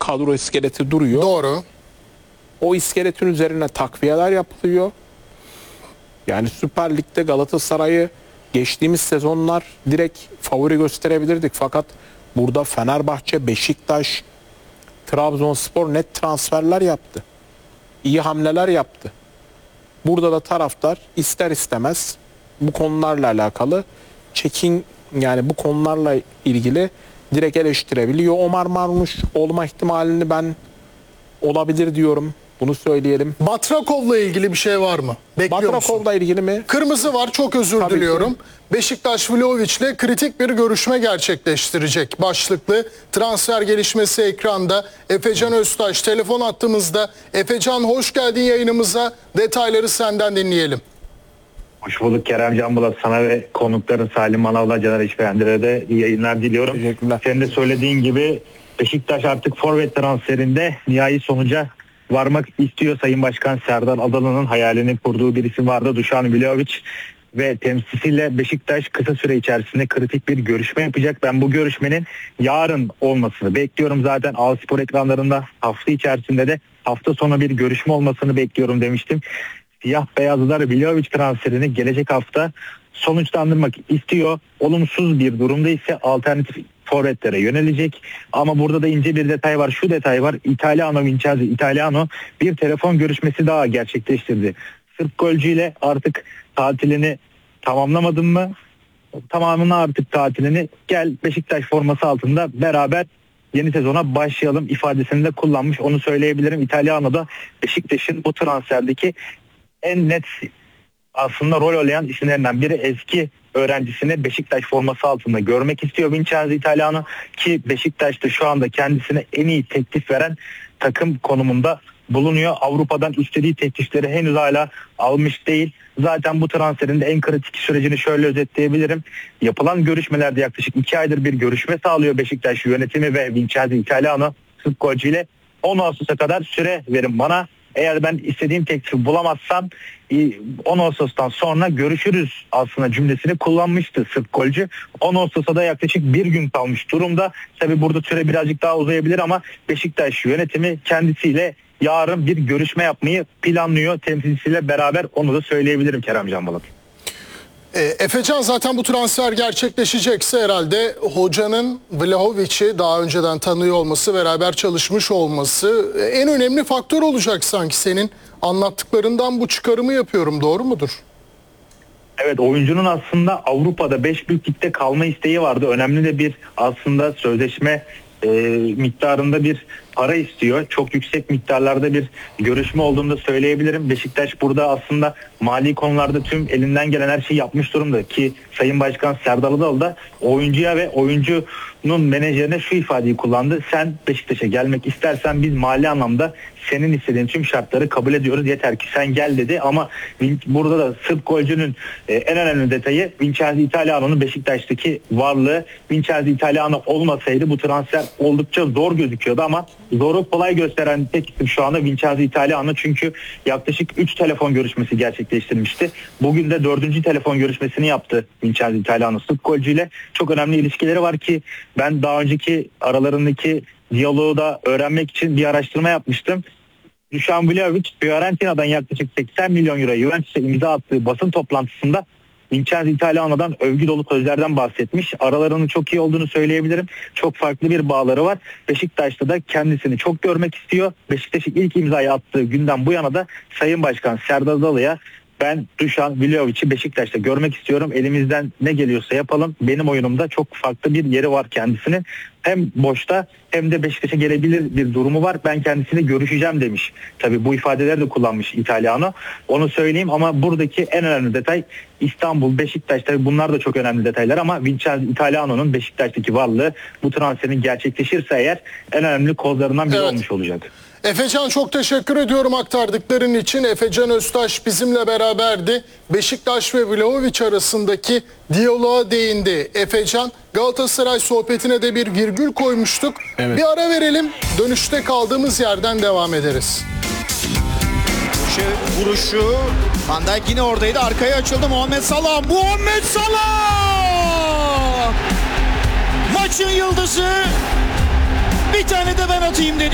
kadro iskeleti duruyor. Doğru. O iskeletin üzerine takviyeler yapılıyor. Yani Süper Lig'de Galatasaray'ı geçtiğimiz sezonlar direkt favori gösterebilirdik. Fakat burada Fenerbahçe, Beşiktaş, Trabzonspor net transferler yaptı. İyi hamleler yaptı. Burada da taraftar ister istemez bu konularla alakalı yani bu konularla ilgili direkt eleştirebiliyor. Omar Marmuş olma ihtimalini ben olabilir diyorum. Bunu söyleyelim. Batrakov'la ilgili bir şey var mı? Bekliyor musun? Batrakov'la ilgili mi? Kırmızı var, çok özür Tabii diliyorum. ki. Beşiktaş Vlahovic'le kritik bir görüşme gerçekleştirecek. Başlıklı transfer gelişmesi ekranda. Efecan Öztaş telefon attığımızda. Efecan, hoş geldin yayınımıza. Detayları senden dinleyelim. Hoş bulduk Kerem Can Bulat, sana ve konukların Salim Manav'la Caner İşberendir'e de iyi yayınlar diliyorum. Teşekkürler. Senin de söylediğin gibi Beşiktaş artık forvet transferinde nihai sonuca varmak istiyor. Sayın Başkan Serdar Adalı'nın hayalini kurduğu bir isim vardı, Dušan Vlahović, ve temsilcisiyle Beşiktaş kısa süre içerisinde kritik bir görüşme yapacak. Ben bu görüşmenin yarın olmasını bekliyorum. Zaten A-Spor ekranlarında hafta içerisinde de hafta sonu bir görüşme olmasını bekliyorum demiştim. Siyah beyazlılar Vlahović transferini gelecek hafta sonuçlandırmak istiyor. Olumsuz bir durumda ise alternatif forvetlere yönelecek. Ama burada da ince bir detay var. Şu detay var. Vincenzo Italiano bir telefon görüşmesi daha gerçekleştirdi. Sırp golcüyle artık tatilini tamamlamadın mı? Tamamına artık tatilini, gel Beşiktaş forması altında beraber yeni sezona başlayalım ifadesini de kullanmış. Onu söyleyebilirim. Italiano da Beşiktaş'ın bu transferdeki en net aslında rol oynayan isimlerinden biri. Eski öğrencisini Beşiktaş forması altında görmek istiyor Vincenzo Italiano, ki Beşiktaş'ta şu anda kendisine en iyi teklif veren takım konumunda bulunuyor. Avrupa'dan istediği teklifleri henüz hala almış değil. Zaten bu transferin de en kritik sürecini şöyle özetleyebilirim. Yapılan görüşmelerde yaklaşık 2 aydır bir görüşme sağlıyor Beşiktaş yönetimi ve Vincenzo Italiano Sırp golcüyle. 10 Ağustos'a kadar süre verin bana. Eğer ben istediğim teklifi bulamazsam 10 Ağustos'tan sonra görüşürüz aslında cümlesini kullanmıştı Sırp golcü. 10 Ağustos'a da yaklaşık bir gün kalmış durumda. Tabi burada süre birazcık daha uzayabilir ama Beşiktaş yönetimi kendisiyle yarın bir görüşme yapmayı planlıyor. Temsilcisiyle beraber, onu da söyleyebilirim Kerem Can Bulat. Efecan, zaten bu transfer gerçekleşecekse herhalde hocanın Vlahovic'i daha önceden tanıyor olması, beraber çalışmış olması en önemli faktör olacak sanki. Senin anlattıklarından bu çıkarımı yapıyorum, doğru mudur? Evet, oyuncunun aslında Avrupa'da 5 büyük ligde kalma isteği vardı. Önemli de bir aslında sözleşme miktarında bir para istiyor. Çok yüksek miktarlarda bir görüşme olduğunu da söyleyebilirim. Beşiktaş burada aslında mali konularda tüm elinden gelen her şeyi yapmış durumda, ki Sayın Başkan Serdar Adalı da oyuncuya ve oyuncunun menajerine şu ifadeyi kullandı: sen Beşiktaş'a gelmek istersen biz mali anlamda senin istediğin tüm şartları kabul ediyoruz, yeter ki sen gel dedi. Ama burada da Sırp golcünün en önemli detayı Vincenzo Italiano'nun Beşiktaş'taki varlığı. Vincenzo Italiano olmasaydı bu transfer oldukça zor gözüküyordu ama zoru kolay gösteren tek isim şu anda Vincenzo Italiano, çünkü yaklaşık 3 telefon görüşmesi gerçekleştirmişti. Bugün de 4. telefon görüşmesini yaptı Vincenzo Italiano Sırp golcüyle. Çok önemli ilişkileri var ki ben daha önceki aralarındaki diyaloğu da öğrenmek için bir araştırma yapmıştım. Dušan Vlahović Fiorentina'dan yaklaşık 80 milyon euro Juventus'e imza attığı basın toplantısında Vincenzo Italiano'dan övgü dolu sözlerden bahsetmiş. Aralarının çok iyi olduğunu söyleyebilirim. Çok farklı bir bağları var. Beşiktaş'ta da kendisini çok görmek istiyor. Beşiktaş'ın ilk imzayı attığı günden bu yana da Sayın Başkan Serdar Adalı'ya ben Dušan Vlahović'i Beşiktaş'ta görmek istiyorum. Elimizden ne geliyorsa yapalım. Benim oyunumda çok farklı bir yeri var kendisinin. Hem boşta hem de Beşiktaş'a gelebilir bir durumu var. Ben kendisiyle görüşeceğim demiş. Tabii bu ifadeleri de kullanmış İtalyano. Onu söyleyeyim ama buradaki en önemli detay İstanbul, Beşiktaş. Tabii bunlar da çok önemli detaylar ama Vincenzo Italiano'nun Beşiktaş'taki varlığı bu transferin gerçekleşirse eğer en önemli kozlarından biri olmuş olacak. Efecan, çok teşekkür ediyorum aktardıkların için. Efecan Öztaş bizimle beraberdi. Beşiktaş ve Vlahović arasındaki diyaloğa değindi. Efecan, Galatasaray sohbetine de bir virgül koymuştuk. Evet. Bir ara verelim. Dönüşte kaldığımız yerden devam ederiz. Vuruşu. Van Dijk yine oradaydı. Arkaya açıldı Muhammed Salah. Muhammed Salah! Maçın yıldızı. Bir tane de ben atayım dedi.